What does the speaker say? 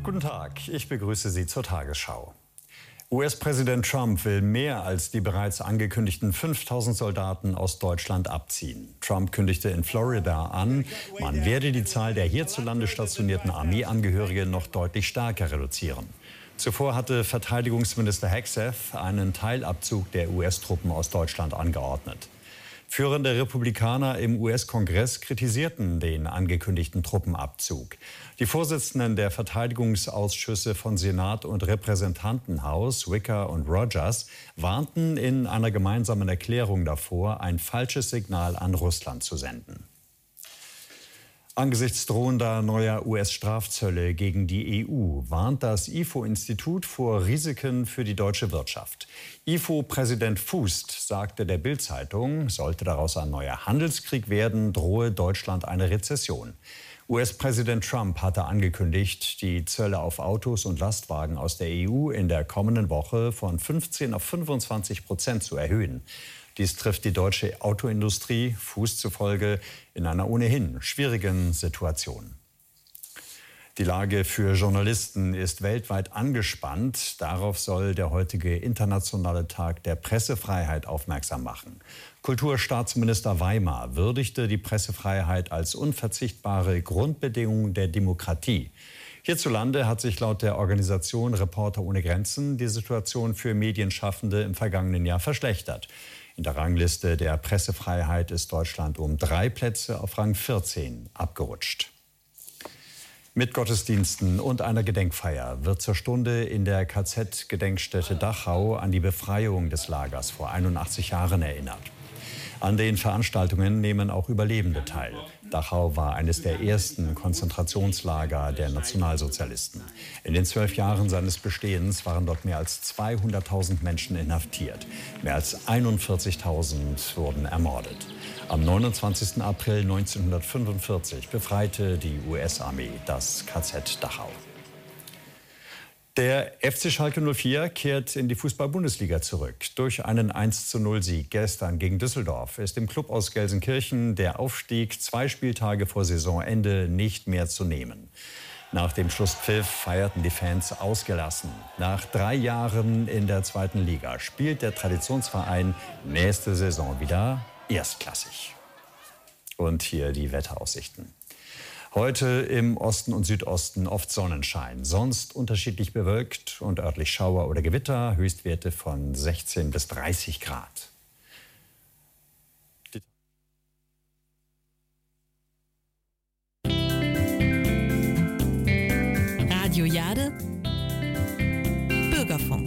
Guten Tag, ich begrüße Sie zur Tagesschau. US-Präsident Trump will mehr als die bereits angekündigten 5.000 Soldaten aus Deutschland abziehen. Trump kündigte in Florida an, man werde die Zahl der hierzulande stationierten Armeeangehörigen noch deutlich stärker reduzieren. Zuvor hatte Verteidigungsminister Hegseth einen Teilabzug der US-Truppen aus Deutschland angeordnet. Führende Republikaner im US-Kongress kritisierten den angekündigten Truppenabzug. Die Vorsitzenden der Verteidigungsausschüsse von Senat und Repräsentantenhaus, Wicker und Rogers, warnten in einer gemeinsamen Erklärung davor, ein falsches Signal an Russland zu senden. Angesichts drohender neuer US-Strafzölle gegen die EU warnt das IFO-Institut vor Risiken für die deutsche Wirtschaft. IFO-Präsident Fußt sagte der Bild-Zeitung, sollte daraus ein neuer Handelskrieg werden, drohe Deutschland eine Rezession. US-Präsident Trump hatte angekündigt, die Zölle auf Autos und Lastwagen aus der EU in der kommenden Woche von 15 auf 25% zu erhöhen. Dies trifft die deutsche Autoindustrie, Fußt zufolge, in einer ohnehin schwierigen Situation. Die Lage für Journalisten ist weltweit angespannt. Darauf soll der heutige internationale Tag der Pressefreiheit aufmerksam machen. Kulturstaatsminister Weimar würdigte die Pressefreiheit als unverzichtbare Grundbedingung der Demokratie. Hierzulande hat sich laut der Organisation Reporter ohne Grenzen die Situation für Medienschaffende im vergangenen Jahr verschlechtert. In der Rangliste der Pressefreiheit ist Deutschland um 3 Plätze auf Rang 14 abgerutscht. Mit Gottesdiensten und einer Gedenkfeier wird zur Stunde in der KZ-Gedenkstätte Dachau an die Befreiung des Lagers vor 81 Jahren erinnert. An den Veranstaltungen nehmen auch Überlebende teil. Dachau war eines der ersten Konzentrationslager der Nationalsozialisten. In den 12 Jahren seines Bestehens waren dort mehr als 200.000 Menschen inhaftiert. Mehr als 41.000 wurden ermordet. Am 29. April 1945 befreite die US-Armee das KZ Dachau. Der FC Schalke 04 kehrt in die Fußball-Bundesliga zurück. Durch einen 1:0-Sieg gestern gegen Düsseldorf ist im Club aus Gelsenkirchen der Aufstieg 2 Spieltage vor Saisonende nicht mehr zu nehmen. Nach dem Schlusspfiff feierten die Fans ausgelassen. Nach 3 Jahren in der 2. Liga spielt der Traditionsverein nächste Saison wieder erstklassig. Und hier die Wetteraussichten. Heute im Osten und Südosten oft Sonnenschein, sonst unterschiedlich bewölkt und örtlich Schauer oder Gewitter, Höchstwerte von 16 bis 30 Grad. Radio Jade, Bürgerfunk.